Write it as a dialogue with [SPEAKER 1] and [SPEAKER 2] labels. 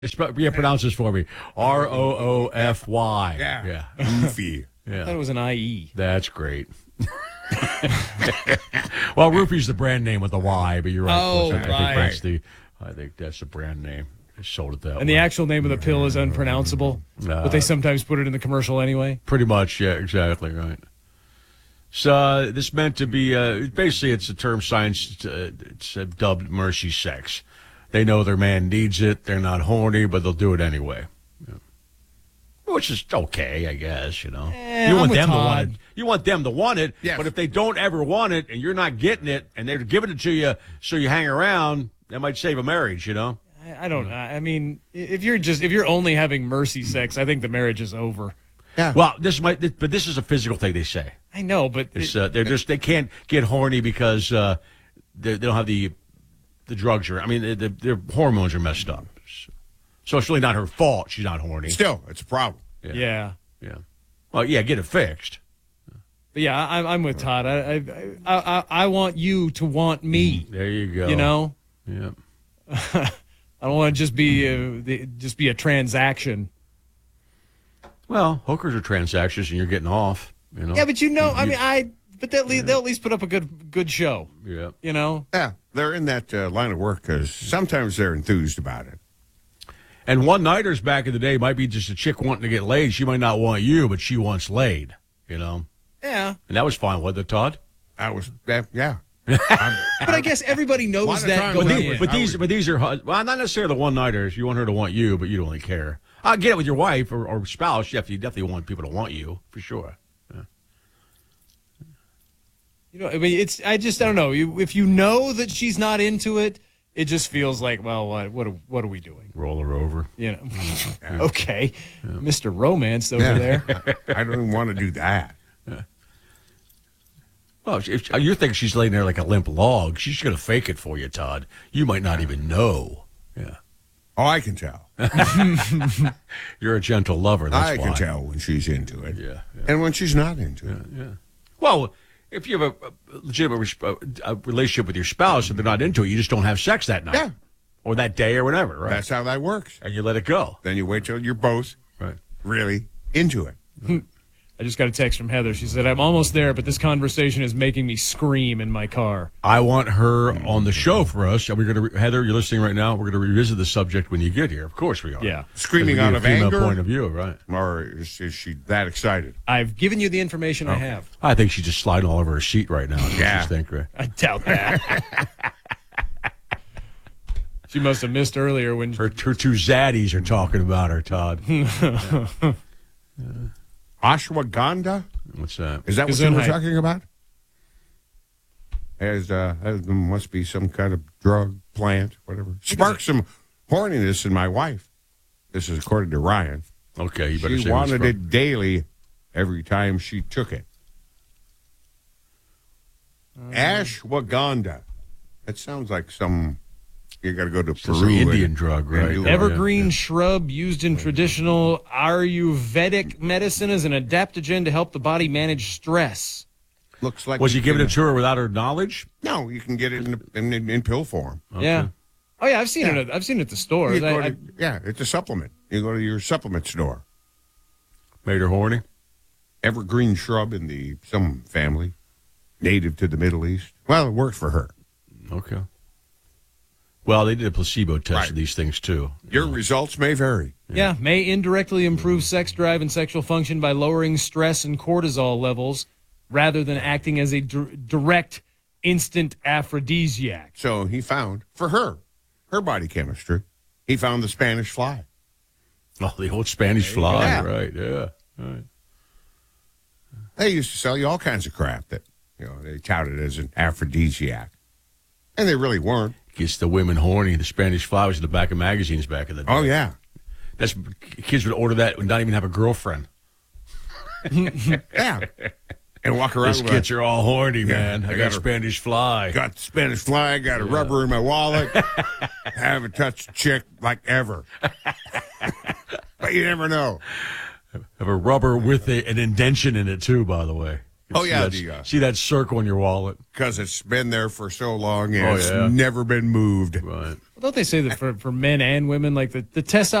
[SPEAKER 1] Pronounce this for me. Roofy.
[SPEAKER 2] Yeah.
[SPEAKER 3] Roofy.
[SPEAKER 1] Yeah.
[SPEAKER 2] I thought it was an IE.
[SPEAKER 1] That's great. Well, Roofy's the brand name with the Y, but you're right.
[SPEAKER 2] Oh,
[SPEAKER 1] I think that's the brand name. They sold it that way.
[SPEAKER 2] And the actual name of the pill is unpronounceable, but they sometimes put it in the commercial anyway.
[SPEAKER 1] Pretty much, yeah, exactly right. So this meant to be basically it's a term science. It's dubbed mercy sex. They know their man needs it. They're not horny, but they'll do it anyway. Yeah. Which is okay, I guess. You want them to want it. You want them to want it.
[SPEAKER 3] Yes.
[SPEAKER 1] But if they don't ever want it, and you're not getting it, and they're giving it to you, so you hang around, that might save a marriage.
[SPEAKER 2] I don't know. I mean, if you're only having mercy sex, I think the marriage is over.
[SPEAKER 3] Yeah.
[SPEAKER 1] Well, this is a physical thing they say.
[SPEAKER 2] I know, but
[SPEAKER 1] they can't get horny because they don't have the drugs their hormones are messed up. So it's really not her fault. She's not horny.
[SPEAKER 3] Still, it's a problem.
[SPEAKER 2] yeah.
[SPEAKER 1] Well, yeah, get it fixed.
[SPEAKER 2] But yeah, I'm with Todd. I want you to want me.
[SPEAKER 1] There you go.
[SPEAKER 2] Yeah.
[SPEAKER 1] I
[SPEAKER 2] don't want to just be a transaction.
[SPEAKER 1] Well, hookers are transactions, and you're getting off.
[SPEAKER 2] Yeah, but they'll at least put up a good show.
[SPEAKER 1] Yeah.
[SPEAKER 3] Yeah, they're in that line of work because sometimes they're enthused about it.
[SPEAKER 1] And one-nighters back in the day might be just a chick wanting to get laid. She might not want you, but she wants laid,
[SPEAKER 2] Yeah.
[SPEAKER 1] And that was fine, wasn't it, Todd?
[SPEAKER 3] Yeah.
[SPEAKER 2] But I guess everybody knows that going in.
[SPEAKER 1] But these are, well, not necessarily the one-nighters. You want her to want you, but you don't really care. I'll get it with your wife or spouse. You definitely want people to want you, for sure. Yeah.
[SPEAKER 2] I don't know. If you know that she's not into it, it just feels like, well, what are we doing?
[SPEAKER 1] Roll her over.
[SPEAKER 2] Okay. Yeah. Mr. Romance over there.
[SPEAKER 3] I don't even want to do that.
[SPEAKER 1] Yeah. Well, if you think she's laying there like a limp log, she's going to fake it for you, Todd. You might not even know. Yeah.
[SPEAKER 3] Oh, I can tell.
[SPEAKER 1] You're a gentle lover. That's why.
[SPEAKER 3] I can tell when she's into it.
[SPEAKER 1] Yeah.
[SPEAKER 3] And when she's not into it.
[SPEAKER 1] Yeah. Well, if you have a legitimate relationship with your spouse and they're not into it, you just don't have sex that night.
[SPEAKER 3] Yeah.
[SPEAKER 1] Or that day or whatever, right?
[SPEAKER 3] That's how that works.
[SPEAKER 1] And you let it go.
[SPEAKER 3] Then you wait till you're both really into it.
[SPEAKER 2] I just got a text from Heather. She said, I'm almost there, but this conversation is making me scream in my car.
[SPEAKER 1] I want her on the show for us. Are we going to, Heather, you're listening right now? We're going to revisit the subject when you get here. Of course we are.
[SPEAKER 2] Yeah.
[SPEAKER 3] Screaming out of anger?
[SPEAKER 1] point of view, right.
[SPEAKER 3] Or is she that excited?
[SPEAKER 2] I've given you the information I have.
[SPEAKER 1] I think she's just sliding all over her seat right now.
[SPEAKER 3] Yeah.
[SPEAKER 1] Think, right?
[SPEAKER 2] I doubt that. She must have missed earlier when...
[SPEAKER 1] Her two zaddies are talking about her, Todd.
[SPEAKER 3] Ashwagandha?
[SPEAKER 1] What's that?
[SPEAKER 3] Is that what you were talking about? There must be some kind of drug, plant, whatever. Sparked some horniness in my wife. This is according to Ryan.
[SPEAKER 1] Okay, you better say
[SPEAKER 3] she wanted it daily every time she took it. Ashwagandha. That sounds like some... You got to go to Peru.
[SPEAKER 1] Indian drug, right?
[SPEAKER 2] Evergreen shrub used in traditional Ayurvedic medicine as an adaptogen to help the body manage stress.
[SPEAKER 3] Looks like.
[SPEAKER 1] Was he giving it to her without her knowledge?
[SPEAKER 3] No, you can get it in pill form.
[SPEAKER 2] Okay. Yeah. Oh yeah, I've seen it. I've seen it at the store.
[SPEAKER 3] Yeah, it's a supplement. You go to your supplement store.
[SPEAKER 1] Made her horny.
[SPEAKER 3] Evergreen shrub in some family, native to the Middle East. Well, it worked for her.
[SPEAKER 1] Okay. Well, they did a placebo test of these things, too.
[SPEAKER 3] Your results may vary.
[SPEAKER 2] Yeah, may indirectly improve sex drive and sexual function by lowering stress and cortisol levels rather than acting as a direct, instant aphrodisiac.
[SPEAKER 3] So he found, for her body chemistry, he found the Spanish fly.
[SPEAKER 1] Oh, the old Spanish fly, right, yeah. Right.
[SPEAKER 3] They used to sell you all kinds of crap that, they touted as an aphrodisiac. And they really weren't.
[SPEAKER 1] Gets the women horny. The Spanish fly was in the back of magazines back in the day.
[SPEAKER 3] Oh, yeah.
[SPEAKER 1] Kids would order that and not even have a girlfriend.
[SPEAKER 3] Yeah. And walk around
[SPEAKER 1] These kids are all horny, man. I got a Spanish fly.
[SPEAKER 3] Got the Spanish fly. Got a rubber in my wallet. Haven't touched a chick like ever. But you never know.
[SPEAKER 1] Have a rubber with an indention in it, too, by the way.
[SPEAKER 3] Oh, yeah.
[SPEAKER 1] See that circle in your wallet?
[SPEAKER 3] Because it's been there for so long and it's never been moved.
[SPEAKER 1] Right.
[SPEAKER 2] Don't they say that for men and women, like the